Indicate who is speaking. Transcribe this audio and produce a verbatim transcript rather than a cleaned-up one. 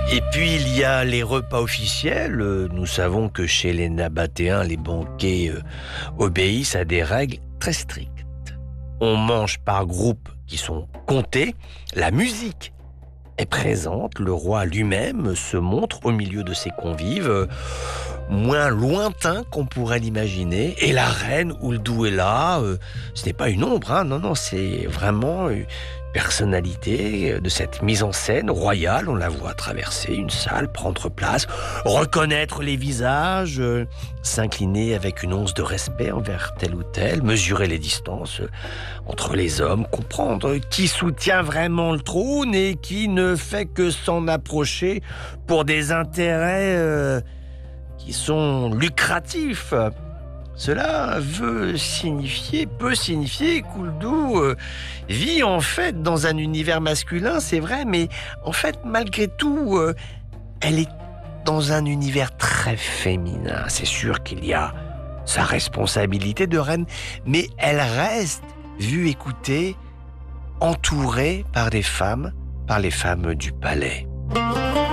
Speaker 1: Et puis il y a les repas officiels. Euh, Nous savons que chez les Nabatéens, les banquets euh, obéissent à des règles très strictes. On mange par groupes qui sont comptés. La musique est présente. Le roi lui-même se montre au milieu de ses convives, euh, moins lointain qu'on pourrait l'imaginer. Et la reine Ouldou est là. Euh, ce n'est pas une ombre, hein, non, non, c'est vraiment une personnalité de cette mise en scène royale. On la voit traverser une salle, prendre place, reconnaître les visages, euh, s'incliner avec une once de respect envers tel ou tel, mesurer les distances euh, entre les hommes, comprendre qui soutient vraiment le trône et qui ne fait que s'en approcher pour des intérêts euh, qui sont lucratifs. Cela veut signifier, peut signifier qu'Ouldou euh, vit en fait dans un univers masculin, c'est vrai, mais en fait, malgré tout, euh, elle est dans un univers très féminin. C'est sûr qu'il y a sa responsabilité de reine, mais elle reste, vue, écoutée, entourée par des femmes, par les femmes du palais.